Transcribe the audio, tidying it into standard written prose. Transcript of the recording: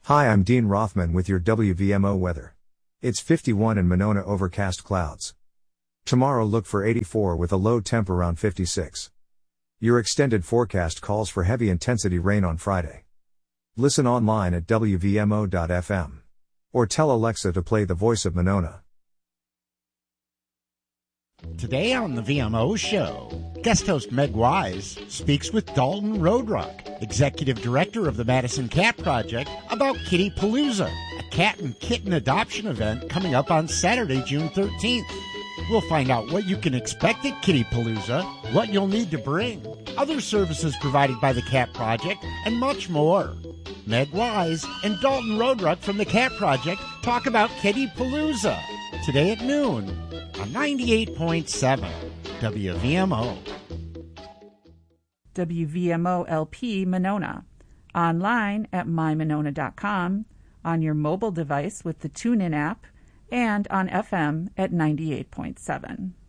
Hi, I'm Dean Rothman with your WVMO weather. It's 51 in Monona, overcast clouds. Tomorrow look for 84 with a low temp around 56. Your extended forecast calls for heavy intensity rain on Friday. Listen online at WVMO.fm. Or tell Alexa to play The Voice of Monona. Today on the VMO show, guest host Meg Wise speaks with Dalton Roadruck, Executive Director of the Madison Cat Project, about Kitty Palooza, a cat and kitten adoption event coming up on Saturday, June 13th. We'll find out what you can expect at Kitty Palooza, what you'll need to bring, other services provided by the Cat Project, and much more. Meg Wise and Dalton Roadruck from the Cat Project talk about Kitty Palooza today at noon on 98.7 WVMO. WVMO LP Monona. Online at mymonona.com, on your mobile device with the TuneIn app, and on FM at 98.7.